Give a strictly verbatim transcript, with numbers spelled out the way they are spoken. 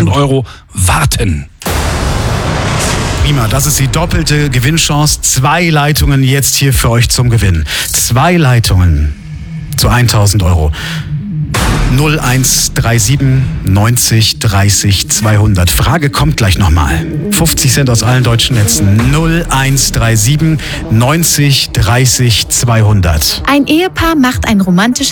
zweitausend Euro warten. Prima, das ist die doppelte Gewinnchance. Zwei Leitungen jetzt hier für euch zum Gewinn. Zwei Leitungen zu tausend Euro. null eins drei sieben neunzig dreißig zweihundert. Frage kommt gleich nochmal. fünfzig Cent aus allen deutschen Netzen. null eins drei sieben neunzig dreißig zweihundert. Ein Ehepaar macht ein romantisches